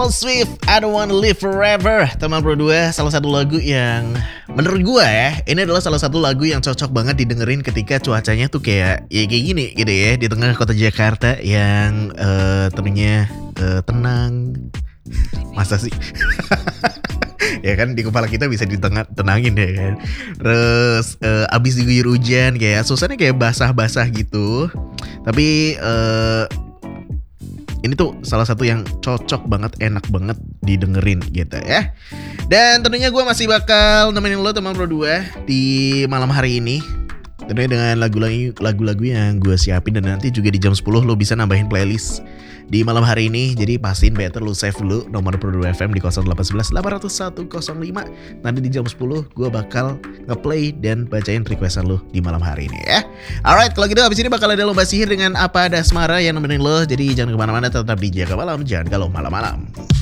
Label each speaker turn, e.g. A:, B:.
A: Swift, I Don't Wanna Live Forever. Teman Pro 2, salah satu lagu yang menurut gue ya, ini adalah salah satu lagu yang cocok banget didengerin ketika cuacanya tuh kayak gini gitu ya, di tengah kota Jakarta yang tentunya tenang. Masa sih? Ya kan di kepala kita bisa ditenangin ya kan. Terus abis diguyur hujan kayak suasana kayak basah-basah gitu. Tapi ini tuh salah satu yang cocok banget, enak banget didengerin gitu ya. Dan tentunya gue masih bakal nemenin lo teman Pro 2 di malam hari ini. Tentunya dengan lagu-lagu yang gue siapin. Dan nanti juga di jam 10 lo bisa nambahin playlist di malam hari ini. Jadi pastiin better lo save dulu nomor Pro 2 FM di 0811 801 05. Nanti di jam 10 gue bakal ngeplay dan bacain requestan lo di malam hari ini ya. Alright, kalau gitu abis ini bakal ada lomba sihir dengan Apa Ada Asmara yang nemenin lo. Jadi jangan kemana-mana, tetap di Jaga Malam, jangan galau malam-malam.